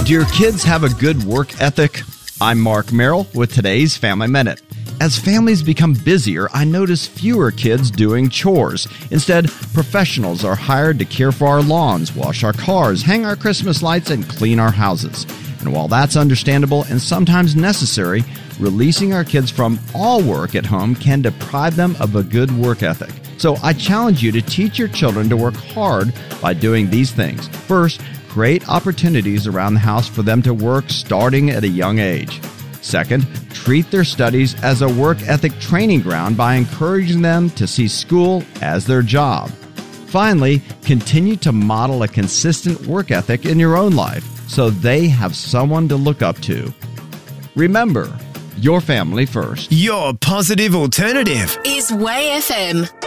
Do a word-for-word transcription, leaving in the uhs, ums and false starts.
Do your kids have a good work ethic? I'm Mark Merrill with today's Family Minute. As families become busier, I notice fewer kids doing chores. Instead, professionals are hired to care for our lawns, wash our cars, hang our Christmas lights, and clean our houses. And while that's understandable and sometimes necessary, releasing our kids from all work at home can deprive them of a good work ethic. So I challenge you to teach your children to work hard by doing these things. First, create opportunities around the house for them to work starting at a young age. Second, treat their studies as a work ethic training ground by encouraging them to see school as their job. Finally, continue to model a consistent work ethic in your own life so they have someone to look up to. Remember, your family first. Your positive alternative is Way F M.